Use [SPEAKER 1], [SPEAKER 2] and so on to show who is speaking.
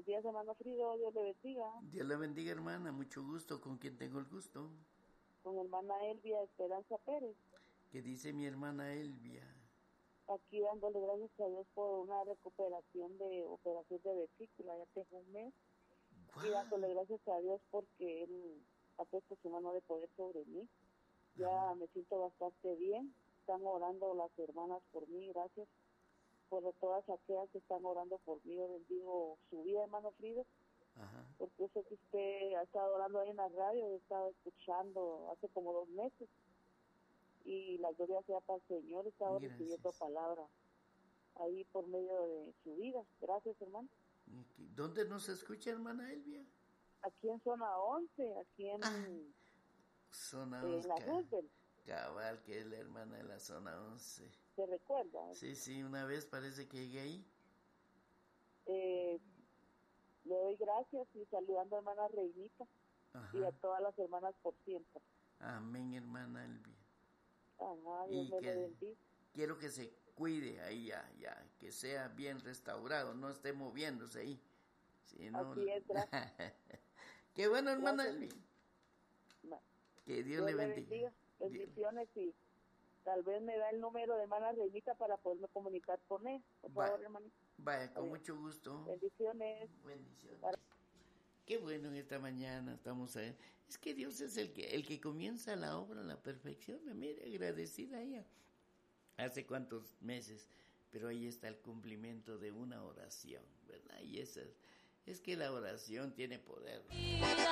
[SPEAKER 1] Buenos días, hermano Frido, Dios le bendiga.
[SPEAKER 2] Dios la bendiga, hermana, mucho gusto. ¿Con quién tengo el gusto?
[SPEAKER 1] Con hermana Elvia Esperanza Pérez.
[SPEAKER 2] ¿Qué dice mi hermana Elvia?
[SPEAKER 1] Aquí dándole gracias a Dios por una recuperación de operación de vesícula, ya tengo un mes.
[SPEAKER 2] ¡Guau!
[SPEAKER 1] Y dándole gracias a Dios porque Él ha puesto su mano de poder sobre mí. Ya
[SPEAKER 2] Ajá.
[SPEAKER 1] me siento bastante bien. Están orando las hermanas por mí, gracias por todas aquellas que están orando por mí. Yo bendigo su vida, hermano Frido,
[SPEAKER 2] Ajá.
[SPEAKER 1] porque sé que usted ha estado orando ahí en la radio, he estado escuchando hace como 2 meses, y la gloria sea para el Señor, he estado recibiendo
[SPEAKER 2] Gracias.
[SPEAKER 1] palabra ahí por medio de su vida. Gracias, hermano.
[SPEAKER 2] ¿Dónde nos escucha, hermana Elvia?
[SPEAKER 1] Aquí en zona 11, aquí
[SPEAKER 2] Zona
[SPEAKER 1] en
[SPEAKER 2] 11,
[SPEAKER 1] la Roosevelt,
[SPEAKER 2] cabal, que es la hermana de la zona 11.
[SPEAKER 1] ¿se recuerda?
[SPEAKER 2] Sí, una vez parece que llegué ahí.
[SPEAKER 1] Le doy gracias y saludando a hermana Reinita y a
[SPEAKER 2] Ajá.
[SPEAKER 1] todas las hermanas por siempre.
[SPEAKER 2] Amén, hermana Elvia.
[SPEAKER 1] Ajá, Dios
[SPEAKER 2] Y
[SPEAKER 1] me lo
[SPEAKER 2] que
[SPEAKER 1] bendiga.
[SPEAKER 2] quiero que se cuide ahí ya, que sea bien restaurado, no esté moviéndose ahí. Si no...
[SPEAKER 1] Así es, gracias.
[SPEAKER 2] Qué bueno, hermana
[SPEAKER 1] Gracias.
[SPEAKER 2] Elvia. Que Dios
[SPEAKER 1] Dios
[SPEAKER 2] le
[SPEAKER 1] le
[SPEAKER 2] bendiga.
[SPEAKER 1] bendiga. Bendiciones, y tal vez me da el número de hermana Reinita para poderme comunicar con él. Por favor, hermanito.
[SPEAKER 2] Vaya, con
[SPEAKER 1] Adiós.
[SPEAKER 2] mucho gusto.
[SPEAKER 1] Bendiciones.
[SPEAKER 2] Bendiciones. Qué bueno, en esta mañana estamos ahí. Es que Dios es el que comienza la obra a la perfección. Mire, agradecida a ella. Hace cuántos meses, pero ahí está el cumplimiento de una oración, ¿verdad? Y esa es que la oración tiene poder.